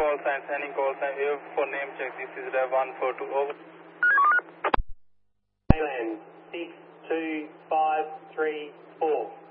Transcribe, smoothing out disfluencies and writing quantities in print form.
call signs, any call sign here for name check. This is Rev 142 over. Thailand 62534.